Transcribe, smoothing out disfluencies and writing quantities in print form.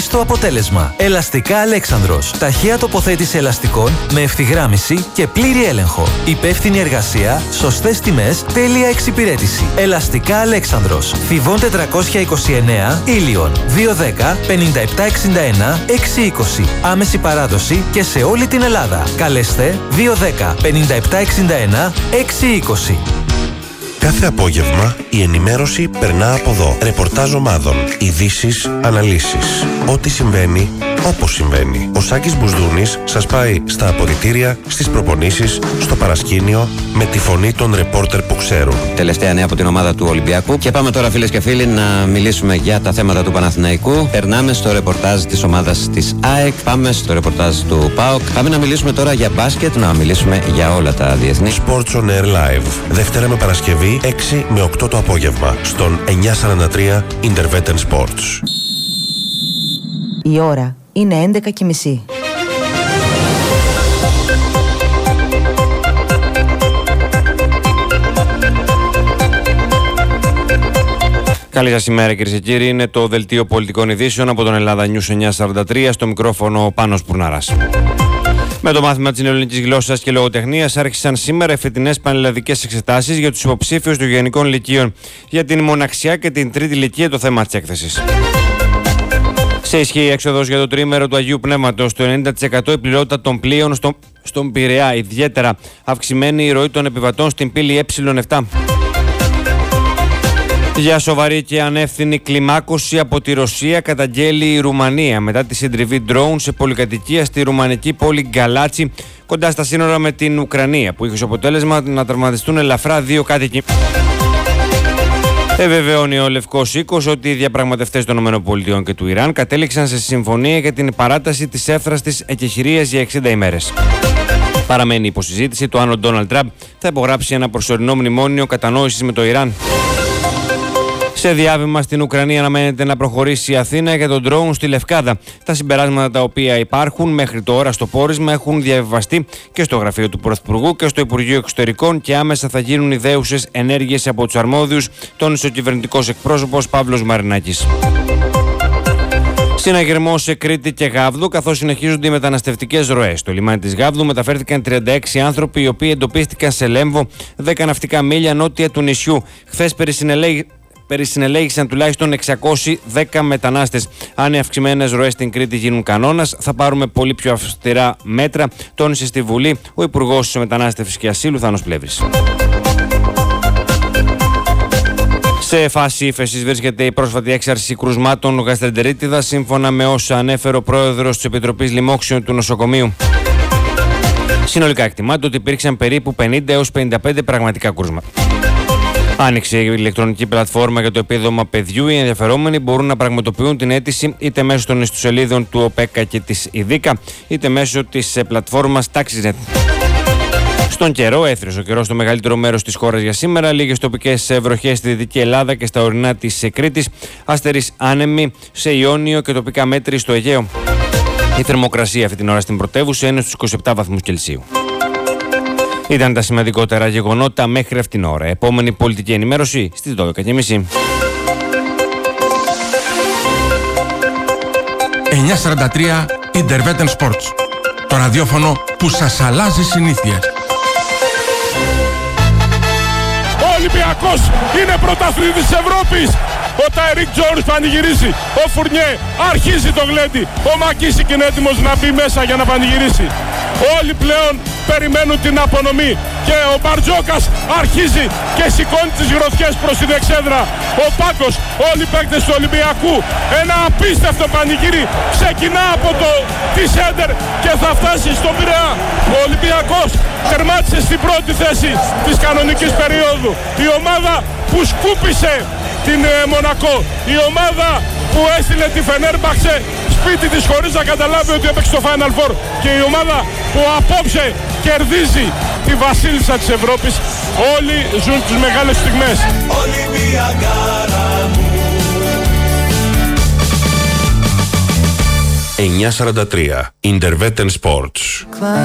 μέγιστο αποτέλεσμα. Ελαστικά Αλέξανδρος. Ταχεία τοποθέτηση ελαστικών με ευθυγράμμιση και πλήρη έλεγχο. Υπεύθυνη εργασία, σωστές τιμές, τέλεια εξυπηρέτηση. Ελαστικά Αλέξανδρος. Θηβών 429, Ήλιον. 210 5761 620. Άμεση παράδοση και σε όλη την Ελλάδα. Καλέστε 210 5761 620. Κάθε απόγευμα η ενημέρωση περνά από εδώ. Ρεπορτάζ ομάδων, ειδήσεις, αναλύσεις. Ό,τι συμβαίνει, όπως συμβαίνει. Ο Σάκης Μπουσδούνης σας πάει στα αποδυτήρια, στις προπονήσεις, στο παρασκήνιο, με τη φωνή των ρεπόρτερ που ξέρουν. Τελευταία νέα από την ομάδα του Ολυμπιακού. Και πάμε τώρα, φίλες και φίλοι, να μιλήσουμε για τα θέματα του Παναθηναϊκού. Περνάμε στο ρεπορτάζ της ομάδας της ΑΕΚ. Πάμε στο ρεπορτάζ του ΠΑΟΚ. Πάμε να μιλήσουμε τώρα για μπάσκετ, να μιλήσουμε για όλα τα διεθνή. Sports on Air Live. Δευτέρα με Παρασκευή, 6 με 8 το απόγευμα, στον 943 Intervetten Sports. Η ώρα είναι 11:30. Καλή σας ημέρα, κυρίες και κύριοι. Είναι το δελτίο πολιτικών ειδήσεων από τον Ελλάδα News 943, στο μικρόφωνο ο Πάνος Πουρνάρας. Με το μάθημα της νεοελληνικής γλώσσας και λογοτεχνίας άρχισαν σήμερα οι φετινές πανελλαδικές εξετάσεις για τους υποψήφιους των Γενικών Λυκείων για την μοναξιά και την τρίτη ηλικία, το θέμα της έκθεσης. Σε ισχύ έξοδος για το τριήμερο του Αγίου Πνεύματος, το 90% η πληρότητα των πλοίων στον Πειραιά, ιδιαίτερα αυξημένη η ροή των επιβατών στην πύλη Ε7. Για σοβαρή και ανεύθυνη κλιμάκωση από τη Ρωσία καταγγέλει η Ρουμανία μετά τη συντριβή ντρόουν σε πολυκατοικία στη ρουμανική πόλη Γκαλάτσι, κοντά στα σύνορα με την Ουκρανία, που είχε ως αποτέλεσμα να τραυματιστούν ελαφρά 2 κάτοικοι. Βεβαιώνει ο Λευκός Οίκος ότι οι διαπραγματευτές των ΗΠΑ και του Ιράν κατέληξαν σε συμφωνία για την παράταση της εύθραστης εκεχηρίας για 60 ημέρες. Παραμένει υποσυζήτηση το αν ο Ντόναλντ Τραμπ θα υπογράψει ένα προσωρινό μνημόνιο κατανόησης με το Ιράν. Σε διάβημα στην Ουκρανία αναμένεται να προχωρήσει η Αθήνα για τον ντρόουν στη Λευκάδα. Τα συμπεράσματα τα οποία υπάρχουν μέχρι τώρα στο πόρισμα έχουν διαβιβαστεί και στο γραφείο του Πρωθυπουργού και στο Υπουργείο Εξωτερικών και άμεσα θα γίνουν ιδέουσες ενέργειες από τους αρμόδιους, τόνισε ο κυβερνητικός εκπρόσωπος Παύλος Μαρινάκης. Συναγερμό σε Κρήτη και Γάβδο, καθώς συνεχίζονται οι μεταναστευτικές ροές. Στο λιμάνι της Γάβδου μεταφέρθηκαν 36 άνθρωποι, οι οποίοι εντοπίστηκαν σε Λέμβο, 10 ναυτικά μίλια νότια του νησιού. Χθες περισυνελέγησαν τουλάχιστον 610 μετανάστες. Αν οι αυξημένες ροές στην Κρήτη γίνουν κανόνας, θα πάρουμε πολύ πιο αυστηρά μέτρα, τόνισε στη Βουλή ο Υπουργός Μετανάστευσης και Ασύλου Θάνος Πλεύρης. Σε φάση ύφεσης βρίσκεται η πρόσφατη έξαρση κρουσμάτων γαστρεντερίτιδας, σύμφωνα με όσα ανέφερε ο πρόεδρος της Επιτροπής Λοιμόξεων του νοσοκομείου. Συνολικά εκτιμάται ότι υπήρξαν περίπου 50 έως 55 πραγματικά κρούσματα. Άνοιξε η ηλεκτρονική πλατφόρμα για το επίδομα παιδιού. Οι ενδιαφερόμενοι μπορούν να πραγματοποιούν την αίτηση είτε μέσω των ιστοσελίδων του ΟΠΕΚΑ και της ΙΔΙΚΑ, είτε μέσω της πλατφόρμας TaxisNet. Στον καιρό, έθριος ο καιρός στο μεγαλύτερο μέρος της χώρας για σήμερα. Λίγες τοπικές βροχές στη Δυτική Ελλάδα και στα ορεινά της Κρήτης. Άστερης άνεμη σε Ιόνιο και τοπικά μέτρη στο Αιγαίο. Η θερμοκρασία αυτή την ώρα στην πρωτεύουσα είναι στους 27 βαθμούς Κελσίου. Ήταν τα σημαντικότερα γεγονότα μέχρι αυτήν την ώρα. Επόμενη πολιτική ενημέρωση στις 12:30. 943 Intervetten Sports. Το ραδιόφωνο που σας αλλάζει συνήθειες. Ο Ολυμπιακός είναι πρωταθλητής της Ευρώπης. Ο Τάιρικ Τζόνς πανηγυρίζει. Ο Φουρνιέ αρχίζει το γλέντι. Ο Μακίσικ είναι έτοιμος να μπει μέσα για να πανηγυρίσει. Όλοι πλέον περιμένουν την απονομή και ο Μπαρτζόκας αρχίζει και σηκώνει τις γροθιές προς την εξέδρα. Ο Πάκος, όλοι οι παίκτες του Ολυμπιακού, ένα απίστευτο πανηγύρι ξεκινά από τη Σέντερ και θα φτάσει στον Πειραιά. Ο Ολυμπιακός τερμάτισε στην πρώτη θέση της κανονικής περίοδου. Η ομάδα που σκούπισε την Μονακό, η ομάδα που έστειλε τη Φενέρμπαξε σπίτι της χωρίς να καταλάβει ότι έπαιξε στο Final Four, και η ομάδα που απόψε κερδίζει τη βασίλισσα της Ευρώπης. Όλοι ζουν τις μεγάλες στιγμές. 943 Intervetten Sports.